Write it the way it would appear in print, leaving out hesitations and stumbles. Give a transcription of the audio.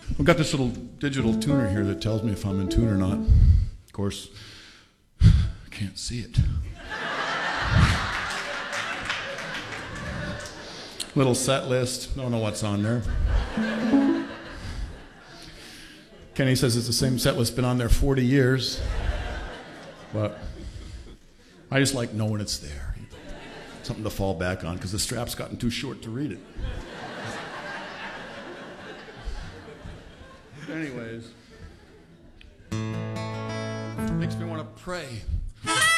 We've got this little digital tuner here that tells me if I'm in tune or not. Of course, I can't see it. Little set list. Don't know what's on there. Kenny says it's the same set list, been on there 40 years. But I just like knowing it's there. Something to fall back on because the strap's gotten too short to read it. Anyways, makes me want to pray.